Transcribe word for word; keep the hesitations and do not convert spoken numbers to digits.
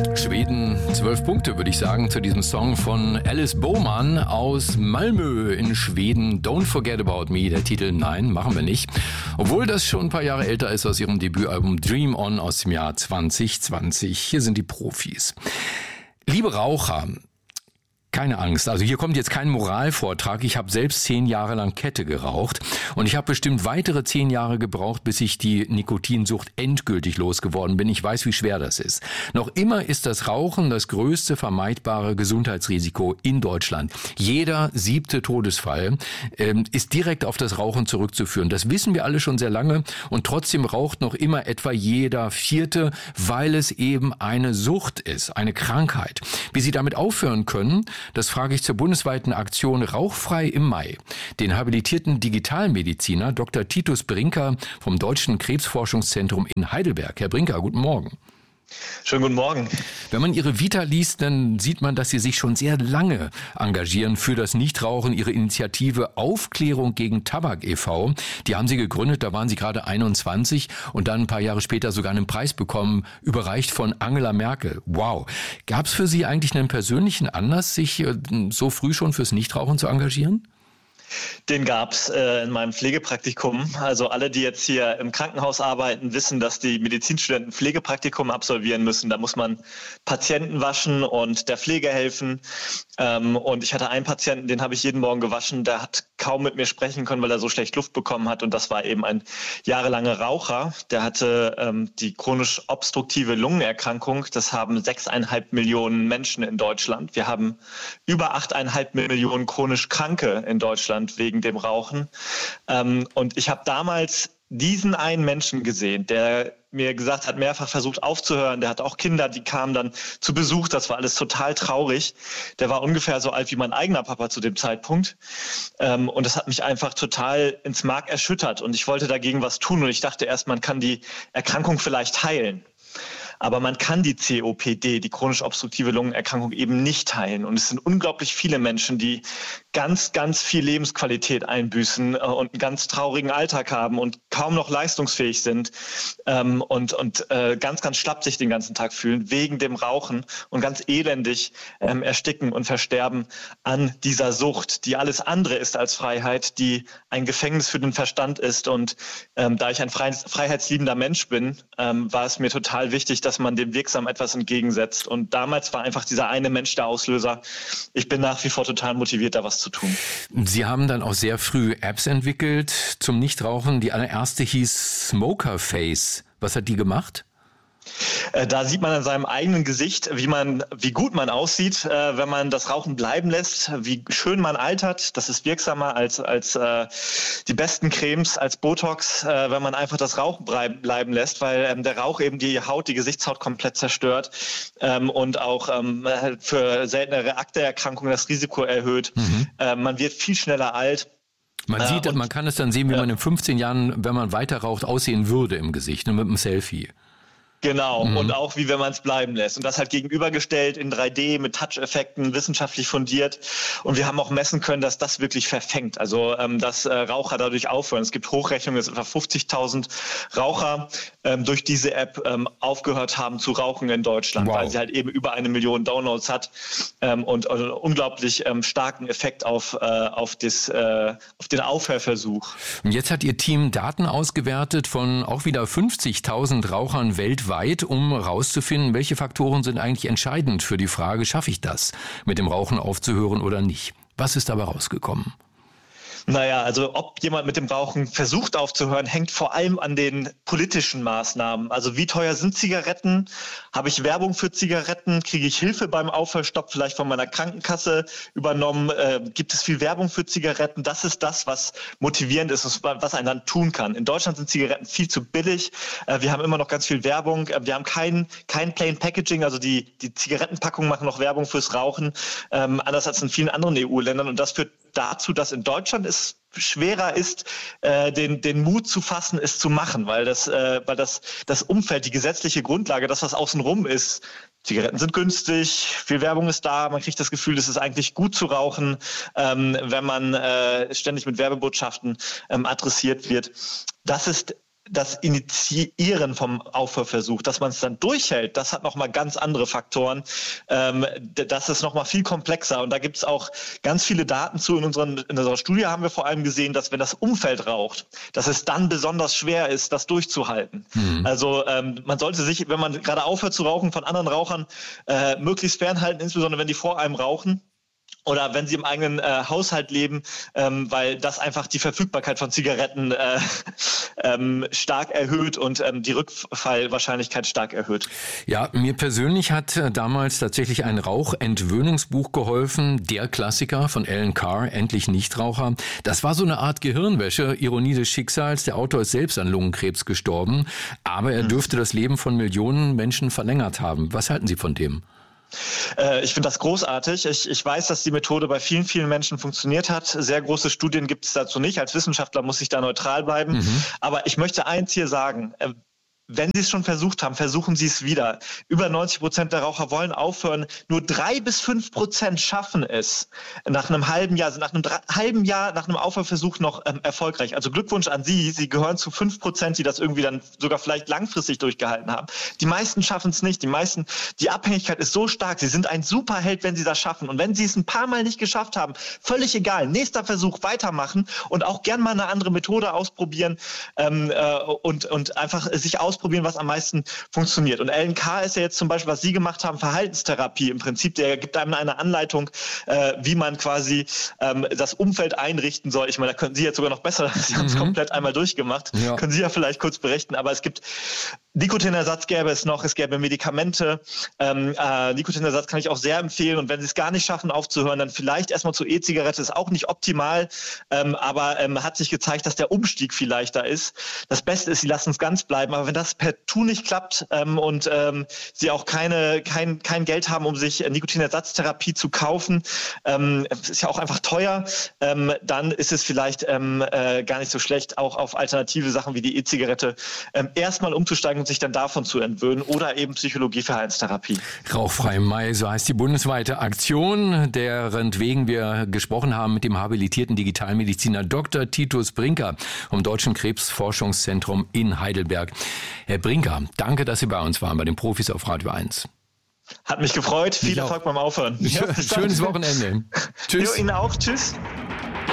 Schweden, zwölf Punkte, würde ich sagen, zu diesem Song von Alice Boman aus Malmö in Schweden. Don't Forget About Me, der Titel, nein, machen wir nicht. Obwohl das schon ein paar Jahre älter ist aus ihrem Debütalbum Dream On aus dem Jahr zwanzig zwanzig. Hier sind die Profis. Liebe Raucher, keine Angst, also hier kommt jetzt kein Moralvortrag. Ich habe selbst zehn Jahre lang Kette geraucht und ich habe bestimmt weitere zehn Jahre gebraucht, bis ich die Nikotinsucht endgültig losgeworden bin. Ich weiß, wie schwer das ist. Noch immer ist das Rauchen das größte vermeidbare Gesundheitsrisiko in Deutschland. Jeder siebte Todesfall ähm, ist direkt auf das Rauchen zurückzuführen. Das wissen wir alle schon sehr lange und trotzdem raucht noch immer etwa jeder Vierte, weil es eben eine Sucht ist, eine Krankheit. Wie Sie damit aufhören können, das frage ich zur bundesweiten Aktion Rauchfrei im Mai. Den habilitierten Digitalmediziner Doktor Titus Brinker vom Deutschen Krebsforschungszentrum in Heidelberg. Herr Brinker, guten Morgen. Schönen guten Morgen. Wenn man Ihre Vita liest, dann sieht man, dass Sie sich schon sehr lange engagieren für das Nichtrauchen. Ihre Initiative Aufklärung gegen Tabak e V, die haben Sie gegründet, da waren Sie gerade einundzwanzig und dann ein paar Jahre später sogar einen Preis bekommen, überreicht von Angela Merkel. Wow. Gab es für Sie eigentlich einen persönlichen Anlass, sich so früh schon fürs Nichtrauchen zu engagieren? Den gab's äh, in meinem Pflegepraktikum. Also alle, die jetzt hier im Krankenhaus arbeiten, wissen, dass die Medizinstudenten Pflegepraktikum absolvieren müssen. Da muss man Patienten waschen und der Pflege helfen. Ähm, und ich hatte einen Patienten, den habe ich jeden Morgen gewaschen. Der hat kaum mit mir sprechen können, weil er so schlecht Luft bekommen hat. Und das war eben ein jahrelanger Raucher. Der hatte ähm, die chronisch obstruktive Lungenerkrankung. Das haben sechseinhalb Millionen Menschen in Deutschland. Wir haben über achteinhalb Millionen chronisch Kranke in Deutschland wegen dem Rauchen. Ähm, und ich habe damals diesen einen Menschen gesehen, der mir gesagt hat, mehrfach versucht aufzuhören. Der hat auch Kinder, die kamen dann zu Besuch. Das war alles total traurig. Der war ungefähr so alt wie mein eigener Papa zu dem Zeitpunkt. Ähm, und das hat mich einfach total ins Mark erschüttert. Und ich wollte dagegen was tun. Und ich dachte erst, man kann die Erkrankung vielleicht heilen. Aber man kann die C O P D, die chronisch obstruktive Lungenerkrankung, eben nicht heilen. Und es sind unglaublich viele Menschen, die ganz, ganz viel Lebensqualität einbüßen und einen ganz traurigen Alltag haben und kaum noch leistungsfähig sind ähm, und, und äh, ganz, ganz schlapp sich den ganzen Tag fühlen wegen dem Rauchen und ganz elendig ähm, ersticken und versterben an dieser Sucht, die alles andere ist als Freiheit, die ein Gefängnis für den Verstand ist. Und ähm, da ich ein freiheitsliebender Mensch bin, ähm, war es mir total wichtig, dass man dem wirksam etwas entgegensetzt. Und damals war einfach dieser eine Mensch der Auslöser. Ich bin nach wie vor total motiviert, da was zu tun. Sie haben dann auch sehr früh Apps entwickelt zum Nichtrauchen. Die allererste hieß Smoker Face. Was hat die gemacht? Da sieht man an seinem eigenen Gesicht, wie man, wie gut man aussieht, äh, wenn man das Rauchen bleiben lässt, wie schön man altert. Das ist wirksamer als, als äh, die besten Cremes, als Botox, äh, wenn man einfach das Rauchen bleiben lässt, weil ähm, der Rauch eben die Haut, die Gesichtshaut komplett zerstört ähm, und auch ähm, für seltenere Akne-Erkrankungen das Risiko erhöht. Mhm. Äh, man wird viel schneller alt. Man sieht, äh, und, man kann es dann sehen, wie ja. man in fünfzehn Jahren, wenn man weiter raucht, aussehen würde im Gesicht, ne, mit einem Selfie. Genau, mhm. Und auch wie wenn man es bleiben lässt. Und das halt gegenübergestellt in drei D mit Touch-Effekten, wissenschaftlich fundiert. Und wir haben auch messen können, dass das wirklich verfängt. Also ähm, dass äh, Raucher dadurch aufhören. Es gibt Hochrechnungen, dass etwa fünfzigtausend Raucher ähm, durch diese App ähm, aufgehört haben zu rauchen in Deutschland, wow. weil sie halt eben über eine Million Downloads hat ähm, und äh, einen unglaublich ähm, starken Effekt auf, äh, auf, das, äh, auf den Aufhörversuch. Und jetzt hat Ihr Team Daten ausgewertet von auch wieder fünfzigtausend Rauchern weltweit. Weit, um herauszufinden, welche Faktoren sind eigentlich entscheidend für die Frage, schaffe ich das, mit dem Rauchen aufzuhören oder nicht? Was ist dabei rausgekommen? Naja, also ob jemand mit dem Rauchen versucht aufzuhören, hängt vor allem an den politischen Maßnahmen. Also wie teuer sind Zigaretten? Habe ich Werbung für Zigaretten? Kriege ich Hilfe beim Aufhörstopp vielleicht von meiner Krankenkasse übernommen? Äh, gibt es viel Werbung für Zigaretten? Das ist das, was motivierend ist, was ein Land tun kann. In Deutschland sind Zigaretten viel zu billig. Äh, wir haben immer noch ganz viel Werbung. Äh, wir haben kein, kein Plain Packaging. Also die, die Zigarettenpackungen machen noch Werbung fürs Rauchen, ähm, anders als in vielen anderen E U-Ländern. Und das führt dazu, dass in Deutschland es schwerer ist, äh, den, den Mut zu fassen, es zu machen, weil das, äh, weil das, das Umfeld, die gesetzliche Grundlage, das, was außenrum ist, Zigaretten sind günstig, viel Werbung ist da, man kriegt das Gefühl, es ist eigentlich gut zu rauchen, ähm, wenn man äh, ständig mit Werbebotschaften ähm, adressiert wird. Das ist das Initiieren vom Aufhörversuch, dass man es dann durchhält, das hat nochmal ganz andere Faktoren. Ähm, das ist nochmal viel komplexer. Und da gibt es auch ganz viele Daten zu. In, unseren, in unserer Studie haben wir vor allem gesehen, dass wenn das Umfeld raucht, dass es dann besonders schwer ist, das durchzuhalten. Mhm. Also ähm, man sollte sich, wenn man gerade aufhört zu rauchen, von anderen Rauchern äh, möglichst fernhalten, insbesondere wenn die vor einem rauchen. Oder wenn sie im eigenen äh, Haushalt leben, ähm, weil das einfach die Verfügbarkeit von Zigaretten äh, ähm, stark erhöht und ähm, die Rückfallwahrscheinlichkeit stark erhöht. Ja, mir persönlich hat äh, damals tatsächlich ein Rauchentwöhnungsbuch geholfen, der Klassiker von Alan Carr, Endlich Nichtraucher. Das war so eine Art Gehirnwäsche, Ironie des Schicksals. Der Autor ist selbst an Lungenkrebs gestorben, aber er dürfte das Leben von Millionen Menschen verlängert haben. Was halten Sie von dem? Ich finde das großartig. Ich, ich weiß, dass die Methode bei vielen, vielen Menschen funktioniert hat. Sehr große Studien gibt es dazu nicht. Als Wissenschaftler muss ich da neutral bleiben. Mhm. Aber ich möchte eins hier sagen. Wenn Sie es schon versucht haben, versuchen Sie es wieder. Über neunzig Prozent der Raucher wollen aufhören. Nur drei bis fünf Prozent schaffen es nach einem halben Jahr, also nach einem drei, halben Jahr, nach einem Aufhörversuch noch ähm, erfolgreich. Also Glückwunsch an Sie. Sie gehören zu fünf Prozent, die das irgendwie dann sogar vielleicht langfristig durchgehalten haben. Die meisten schaffen es nicht. Die meisten, die Abhängigkeit ist so stark. Sie sind ein Superheld, wenn Sie das schaffen. Und wenn Sie es ein paar Mal nicht geschafft haben, völlig egal. Nächster Versuch, weitermachen und auch gern mal eine andere Methode ausprobieren ähm, äh, und, und einfach sich ausprobieren. Probieren, was am meisten funktioniert. Und Alan Carr ist ja jetzt zum Beispiel, was Sie gemacht haben, Verhaltenstherapie im Prinzip, der gibt einem eine Anleitung, äh, wie man quasi ähm, das Umfeld einrichten soll. Ich meine, da können Sie jetzt sogar noch besser, Sie haben es mhm. komplett einmal durchgemacht, ja. Können Sie ja vielleicht kurz berichten, aber es gibt Nikotinersatz gäbe es noch, es gäbe Medikamente. Ähm, äh, Nikotinersatz kann ich auch sehr empfehlen und wenn Sie es gar nicht schaffen aufzuhören, dann vielleicht erstmal zur E-Zigarette, ist auch nicht optimal, ähm, aber ähm, hat sich gezeigt, dass der Umstieg viel leichter ist. Das Beste ist, Sie lassen es ganz bleiben, aber wenn das partout nicht klappt ähm, und ähm, Sie auch keine, kein, kein Geld haben, um sich Nikotinersatztherapie zu kaufen, ähm, es ist ja auch einfach teuer, ähm, dann ist es vielleicht ähm, äh, gar nicht so schlecht, auch auf alternative Sachen wie die E-Zigarette ähm, erstmal umzusteigen und sich dann davon zu entwöhnen oder eben Psychologie-Verhaltenstherapie. Rauchfrei im Mai, so heißt die bundesweite Aktion, deren wegen wir gesprochen haben mit dem habilitierten Digitalmediziner Doktor Titus Brinker vom Deutschen Krebsforschungszentrum in Heidelberg. Herr Brinker, danke, dass Sie bei uns waren, bei den Profis auf Radio eins. Hat mich gefreut. Viel Erfolg beim Aufhören. Ja, schönes Wochenende. Tschüss. Jo, Ihnen auch. Tschüss.